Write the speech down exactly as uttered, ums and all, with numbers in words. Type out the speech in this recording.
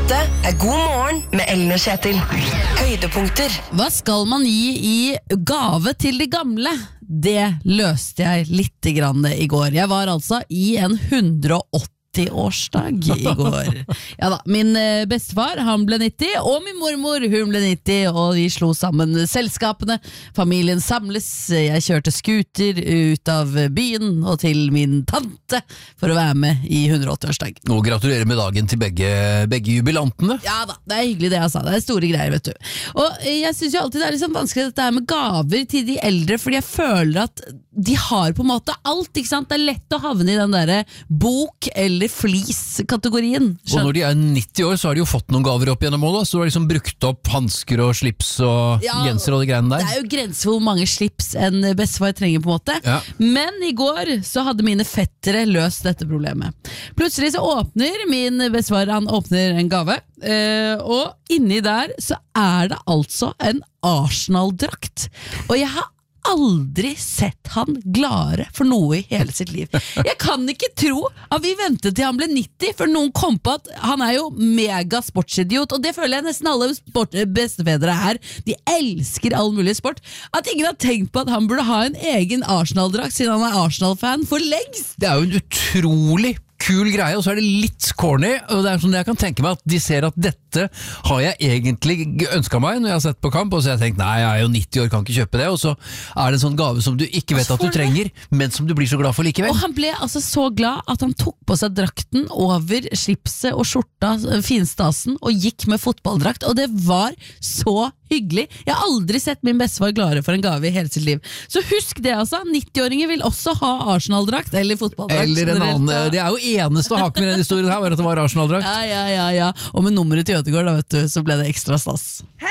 Dette er God morgen med Ellen og Kjetil. Høydepunkter. Hva skal man gi i gave til de gamle? Det løste jeg litt grann i går. Jeg var altså i en hundre og åtti årsdag i går. Ja da, min bestefar, han ble nitti, og min mormor, hun ble nitti, og vi slo sammen selskapene. Familien samles, jeg kjørte skuter ut av byen og til min tante for å være med i hundre og åtti årsdag. Og gratulerer med dagen til begge, begge jubilantene. Ja da, det er hyggelig det jeg sa, det er store greier, vet du. Og jeg synes jo alltid det er liksom vanskelig dette her med gaver til de eldre, fordi jeg føler at de har på en måte alt, ikke sant? Det er lett å havne i den der bok eller flis-kategorien. Og når de er nitti år, så har de jo fått noen gaver opp gjennom målet, så du har liksom brukt opp hansker og slips og ja, genser og de greiene der. Det er jo grenser hvor mange slips en bestefar trenger på en måte. Ja. Men i går så hadde mine fettere løst dette problemet. Plutselig så åpner min bestefar, han åpner en gave, og inni der så er det altså en Arsenal-drakt. Og jeg har aldri sett han gladere for noe i hele sitt liv. Jeg kan ikke tro at vi ventet til han ble nitti, for noen kom på at han er jo mega sportsidiot, og det føler jeg nesten alle sport, bestefedre er. De elsker all mulig sport. At ingen har tenkt på at han burde ha en egen Arsenal-drakt siden han er Arsenal-fan for lengst. Det er jo en utrolig kul greie, og så er det litt corny, og det er sånn jeg kan tenke meg at de ser at dette har jeg egentlig ønsket meg når jeg har sett på kamp, og så har jeg tenkt, nei, jeg er jo nitti år, kan ikke kjøpe det, og så er det en sånn gave som du ikke vet at du trenger, men som du blir så glad for likevel. Og han ble altså så glad at han tok på seg drakten over slipset og skjorta, finstasen, og gikk med fotballdrakt, og det var så hyggelig. Jeg har aldri sett min bestefar gladere for en gave i hele sitt liv. Så husk det altså, nitti-åringer vil også ha Arsenal-drakt eller fotballdrakt. Eller en annen, det er jo eneste haken i den historien her var at det var Arsenal-drakt. Ja, ja, ja, ja. Og med nummeret til Ødegård da, vet du, så ble det ekstra stas.